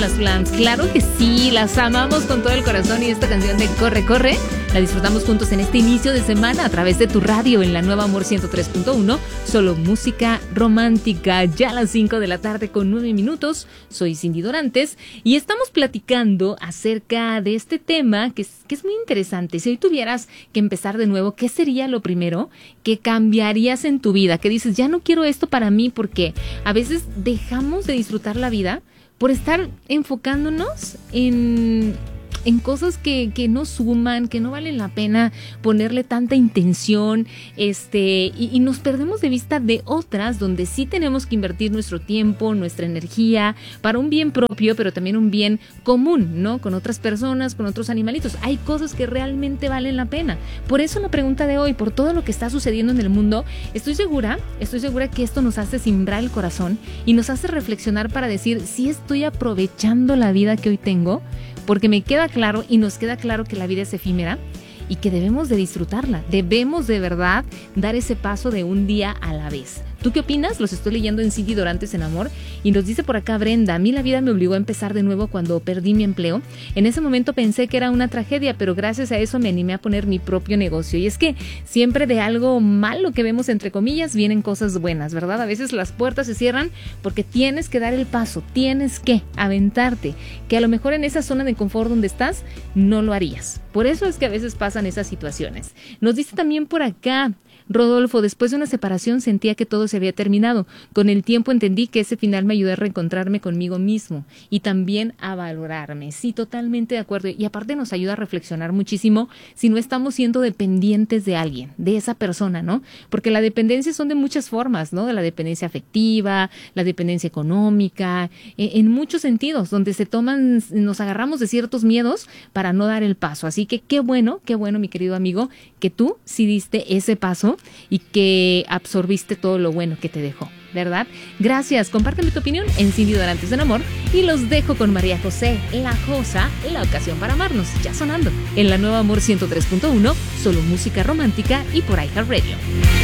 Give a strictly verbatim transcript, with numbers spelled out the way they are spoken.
las Flans. Claro que sí, las amamos con todo el corazón y esta canción de Corre, Corre la disfrutamos juntos en este inicio de semana a través de tu radio en la Nueva Amor ciento tres punto uno. Solo música romántica, ya a las cinco de la tarde con nueve minutos. Soy Cindy Dorantes y estamos platicando acerca de este tema que es, que es muy interesante. Si hoy tuvieras que empezar de nuevo, ¿qué sería lo primero que cambiarías en tu vida? Que dices, ya no quiero esto para mí, porque a veces dejamos de disfrutar la vida por estar enfocándonos en... en cosas que, que no suman, que no valen la pena ponerle tanta intención, este, y, y nos perdemos de vista de otras donde sí tenemos que invertir nuestro tiempo, nuestra energía, para un bien propio, pero también un bien común, ¿no? Con otras personas, con otros animalitos. Hay cosas que realmente valen la pena. Por eso la pregunta de hoy, por todo lo que está sucediendo en el mundo, estoy segura, estoy segura que esto nos hace simbrar el corazón y nos hace reflexionar para decir, si estoy aprovechando la vida que hoy tengo, porque me queda claro y nos queda claro que la vida es efímera y que debemos de disfrutarla, debemos de verdad dar ese paso de un día a la vez. ¿Tú qué opinas? Los estoy leyendo en Cindy Dorantes en Amor y nos dice por acá Brenda, a mí la vida me obligó a empezar de nuevo cuando perdí mi empleo. En ese momento pensé que era una tragedia, pero gracias a eso me animé a poner mi propio negocio. Y es que siempre de algo malo que vemos entre comillas vienen cosas buenas, ¿verdad? A veces las puertas se cierran porque tienes que dar el paso, tienes que aventarte, que a lo mejor en esa zona de confort donde estás no lo harías. Por eso es que a veces pasan esas situaciones. Nos dice también por acá Rodolfo, después de una separación sentía que todo se había terminado. Con el tiempo entendí que ese final me ayudó a reencontrarme conmigo mismo y también a valorarme. Sí, totalmente de acuerdo. Y aparte nos ayuda a reflexionar muchísimo si no estamos siendo dependientes de alguien, de esa persona, ¿no? Porque la dependencia son de muchas formas, ¿no? De la dependencia afectiva, la dependencia económica, en, en muchos sentidos, donde se toman, nos agarramos de ciertos miedos para no dar el paso. Así que qué bueno, qué bueno, mi querido amigo, que tú sí diste ese paso y que absorbiste todo lo bueno que te dejó, ¿verdad? Gracias, compárteme tu opinión en Cindy Dorantes en Amor y los dejo con María José, La Josa, La Ocasión para Amarnos, ya sonando en la Nueva Amor ciento tres punto uno, solo música romántica y por iHeartRadio.